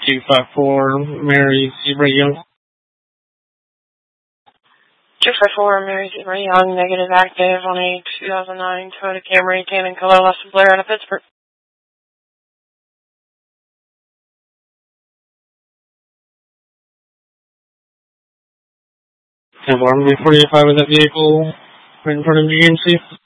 254 Mary Zebra Young. 254 Mary Zebra Young, negative active on a 2009 Toyota Camry, tan and color, less than Blair out of Pittsburgh. Alarm 45 of that vehicle right in front of the GMC.